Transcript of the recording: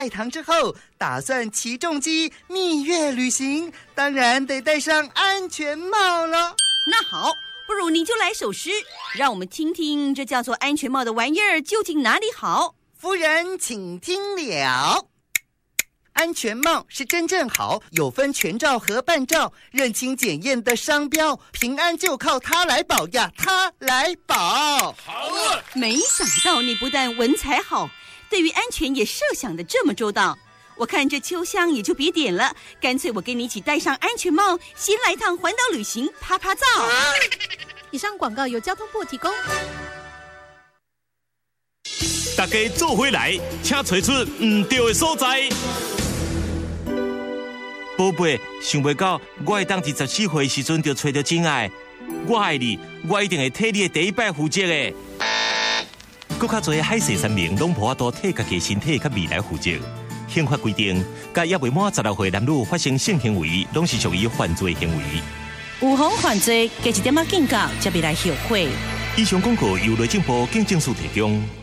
拜堂之后，打算骑重机蜜月旅行，当然得戴上安全帽了。 那好，不如你就来首诗，让我们听听这叫做安全帽的玩意儿究竟哪里好。 夫人请听了。安全帽是真正好，有分全罩和半罩，认清检验的商标，平安就靠它来保呀，它来保。 好了， 没想到你不但文采好，对于安全也设想得这么周到。我看这秋香也就别点了，干脆我跟你一起戴上安全帽，先来趟环岛旅行，趴趴造。 以上广告由交通部提供。 大家做回来，请找出唔对的所在。 宝贝，想袂到我会当伫14岁时阵就找到真爱，我爱你，我一定会替你的第一摆负责的。搁较侪海誓山盟，拢无法度替家己身体甲未来负责。刑法规定，甲也未满16岁男女发生性行为，拢是属于犯罪行为。 有妨犯罪，加一点仔警告，才袂来后悔。 以上广告由内政部警政署提供。